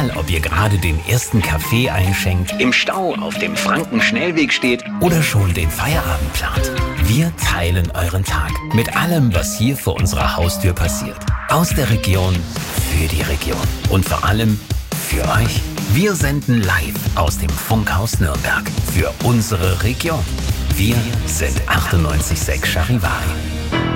Egal, ob ihr gerade den ersten Kaffee einschenkt, im Stau auf dem Franken-Schnellweg steht oder schon den Feierabend plant. Wir teilen euren Tag mit allem, was hier vor unserer Haustür passiert. Aus der Region, für die Region und vor allem für euch. Wir senden live aus dem Funkhaus Nürnberg für unsere Region. Wir sind 98.6 Charivari.